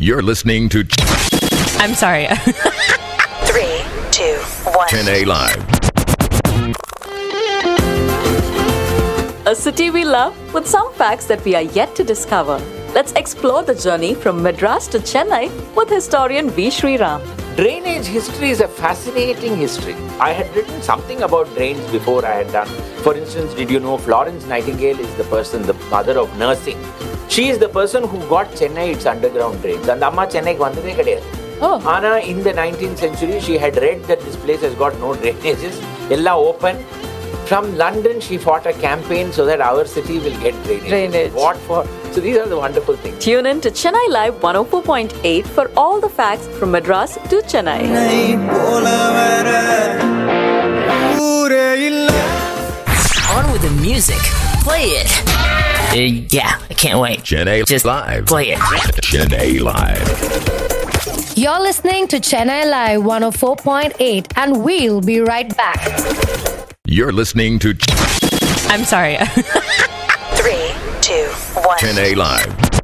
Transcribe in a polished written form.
You're listening to I'm sorry. 3, 2, 1. Chennai Live. A city we love with some facts that we are yet to discover. Let's explore the journey from Madras to Chennai with historian V. Sriram. Drainage history is a fascinating history. I had written something about drains before I had done. For instance, did you know Florence Nightingale is the person, the mother of nursing? She is the person who got Chennai its underground drains. And Amma Chennai vandade kediyadu. Oh. Anna, in the 19th century, she had read that this place has got no drainages. Ella open. From London, she fought a campaign so that our city will get drainage. What for? So these are the wonderful things. Tune in to Chennai Live 104.8 for all the facts from Madras to Chennai. On with the music. Play it. Yeah, I can't wait. Chennai Just Live. play it. Chennai Live. You're listening to Chennai Live 104.8 and we'll be right back. You're listening to I'm sorry. 3, 2, 1. Chennai Live.